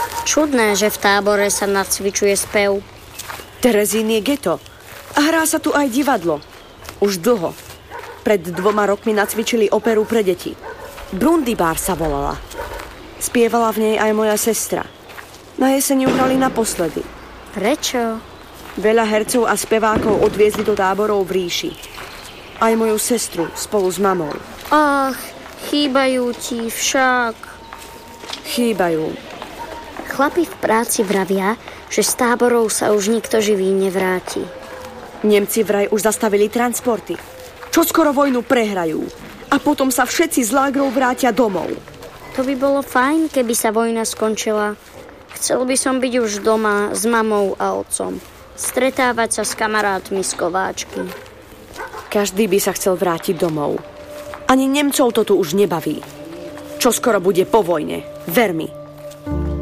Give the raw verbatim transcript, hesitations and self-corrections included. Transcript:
Čudné, že v tábore sa nacvičuje spev. Terezín je geto. A hrá sa tu aj divadlo. Už dlho. Pred dvoma rokmi nacvičili operu pre deti. Brundibár sa volala. Spievala v nej aj moja sestra. Na jeseň ju hrali naposledy. Prečo? Veľa hercov a spevákov odviezli do táborov v ríši. Aj moju sestru spolu s mamou. Ach, chýbajú ti však. Chýbajú. Chlapi v práci vravia, že z táborov sa už nikto živý nevráti. Nemci vraj už zastavili transporty. Čo skoro vojnu prehrajú. A potom sa všetci z lágrov vrátia domov. To by bolo fajn, keby sa vojna skončila. Chcel by som byť už doma s mamou a otcom. Stretávať sa s kamarátmi z kováčky. Každý by sa chcel vrátiť domov. Ani Nemcov to tu už nebaví. Čo skoro bude po vojne, ver mi.